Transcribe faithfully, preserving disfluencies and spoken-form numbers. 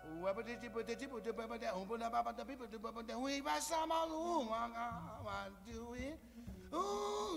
We pass some on whom I do it. Ooh,